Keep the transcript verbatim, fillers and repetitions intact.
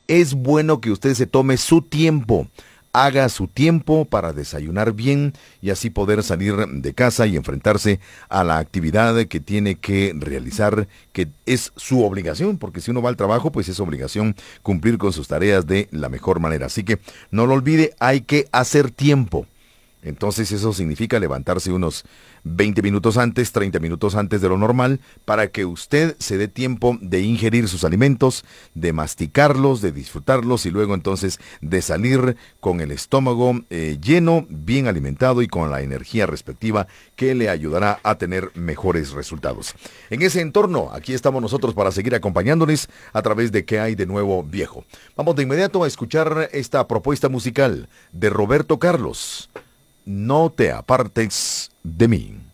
es bueno que usted se tome su tiempo. Haga su tiempo para desayunar bien y así poder salir de casa y enfrentarse a la actividad que tiene que realizar, que es su obligación, porque si uno va al trabajo, pues es obligación cumplir con sus tareas de la mejor manera. Así que no lo olvide, hay que hacer tiempo. Entonces eso significa levantarse unos veinte minutos antes, treinta minutos antes de lo normal, para que usted se dé tiempo de ingerir sus alimentos, de masticarlos, de disfrutarlos y luego entonces de salir con el estómago eh, lleno, bien alimentado y con la energía respectiva que le ayudará a tener mejores resultados. En ese entorno, aquí estamos nosotros para seguir acompañándoles a través de ¿Qué hay de nuevo, viejo? Vamos de inmediato a escuchar esta propuesta musical de Roberto Carlos. No te apartes de mí.